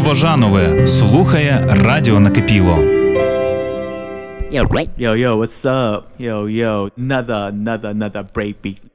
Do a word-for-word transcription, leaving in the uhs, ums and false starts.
Новожанове слухає Радіо Накипіло. Yo, yo, yo, what's up? Yo, yo, another, another, another breakbeat